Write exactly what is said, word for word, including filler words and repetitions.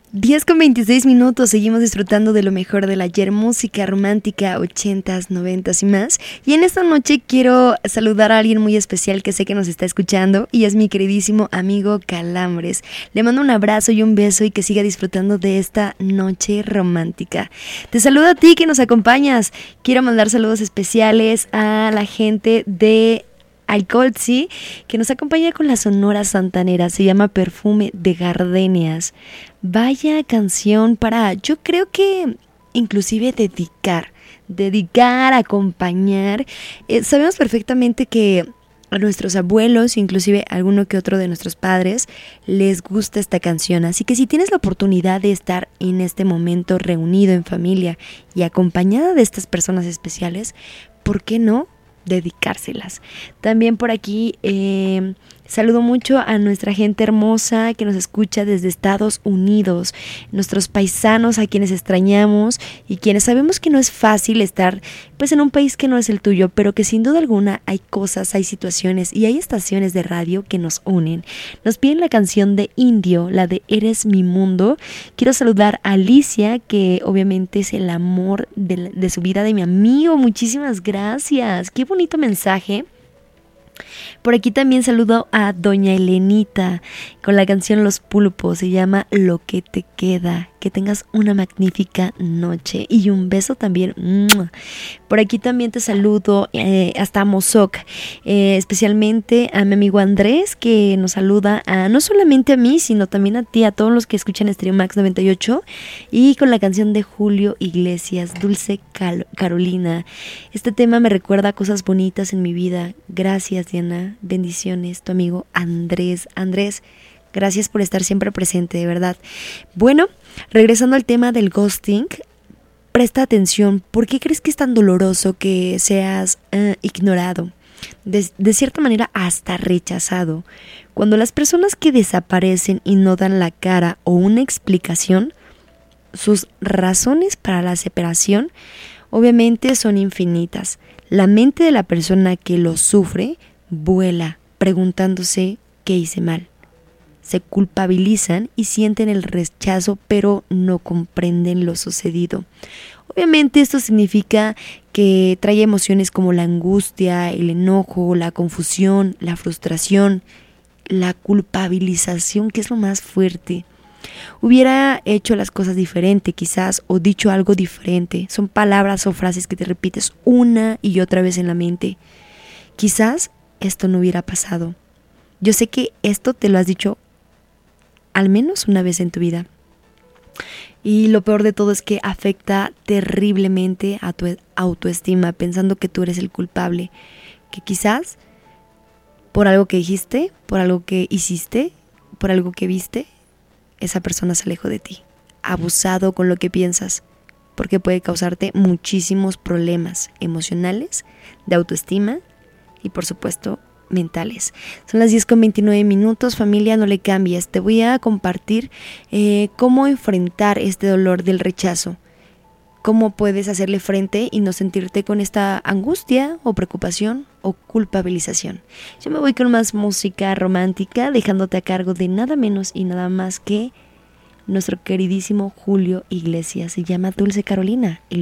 diez con veintiséis minutos, seguimos disfrutando de lo mejor del ayer, música romántica, ochentas, noventas y más. Y en esta noche quiero saludar a alguien muy especial que sé que nos está escuchando y es mi queridísimo amigo Calambres. Le mando un abrazo y un beso y que siga disfrutando de esta noche romántica. Te saludo a ti que nos acompañas. Quiero mandar saludos especiales a la gente de Alcolzi, que nos acompaña con la Sonora Santanera. Se llama Perfume de Gardenias. Vaya canción para, yo creo que inclusive dedicar, dedicar, acompañar. Eh, sabemos perfectamente que a nuestros abuelos, inclusive a alguno que otro de nuestros padres, les gusta esta canción. Así que si tienes la oportunidad de estar en este momento reunido en familia y acompañada de estas personas especiales, ¿por qué no dedicárselas? También por aquí eh, saludo mucho a nuestra gente hermosa que nos escucha desde Estados Unidos, nuestros paisanos a quienes extrañamos y quienes sabemos que no es fácil estar pues en un país que no es el tuyo, pero que sin duda alguna hay cosas, hay situaciones y hay estaciones de radio que nos unen. Nos piden la canción de Indio, la de Eres mi mundo. Quiero saludar a Alicia, que obviamente es el amor de, de su vida, de mi amigo. Muchísimas gracias. Qué bonito mensaje. Por aquí también saludo a doña Elenita con la canción Los Pulpos, se llama Lo que te queda. Que tengas una magnífica noche y un beso también. Por aquí también te saludo eh, hasta Mozoc, eh, especialmente a mi amigo Andrés, que nos saluda a, no solamente a mí, sino también a ti, a todos los que escuchan Stereo Max noventa y ocho, y con la canción de Julio Iglesias, Dulce Cal- Carolina. Este tema me recuerda a cosas bonitas en mi vida. Gracias, Diana. Bendiciones, tu amigo Andrés. Andrés, gracias por estar siempre presente, de verdad. Bueno, regresando al tema del ghosting, presta atención. ¿Por qué crees que es tan doloroso que seas uh, ignorado? De, de cierta manera hasta rechazado. Cuando las personas que desaparecen y no dan la cara o una explicación, sus razones para la separación obviamente son infinitas. La mente de la persona que lo sufre vuela preguntándose qué hice mal. Se culpabilizan y sienten el rechazo, pero no comprenden lo sucedido. Obviamente esto significa que trae emociones como la angustia, el enojo, la confusión, la frustración, la culpabilización, que es lo más fuerte. Hubiera hecho las cosas diferente quizás, o dicho algo diferente. Son palabras o frases que te repites una y otra vez en la mente. Quizás esto no hubiera pasado. Yo sé que esto te lo has dicho al menos una vez en tu vida. Y lo peor de todo es que afecta terriblemente a tu autoestima, pensando que tú eres el culpable. Que quizás por algo que dijiste, por algo que hiciste, por algo que viste, esa persona se alejó de ti. Abusado con lo que piensas, porque puede causarte muchísimos problemas emocionales, de autoestima y por supuesto mentales. Son las diez con veintinueve minutos, familia, no le cambies. Te voy a compartir eh, cómo enfrentar este dolor del rechazo. Cómo puedes hacerle frente y no sentirte con esta angustia o preocupación o culpabilización. Yo me voy con más música romántica, dejándote a cargo de nada menos y nada más que nuestro queridísimo Julio Iglesias. Se llama Dulce Carolina.